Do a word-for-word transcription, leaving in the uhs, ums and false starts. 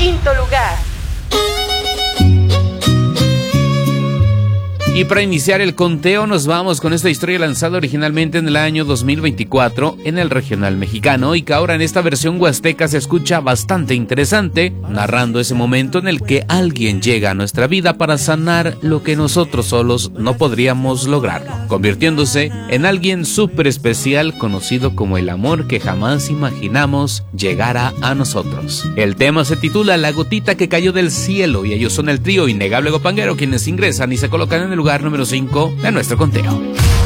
quinto lugar. Y para iniciar el conteo nos vamos con esta historia lanzada originalmente en el año dos mil veinticuatro en el regional mexicano y que ahora en esta versión huasteca se escucha bastante interesante, narrando ese momento en el que alguien llega a nuestra vida para sanar lo que nosotros solos no podríamos lograrlo, convirtiéndose en alguien súper especial conocido como el amor que jamás imaginamos llegara a nosotros. El tema se titula La gotita que cayó del cielo y ellos son el trío Innegable Gopanguero quienes ingresan y se colocan en el lugar número cinco de nuestro conteo.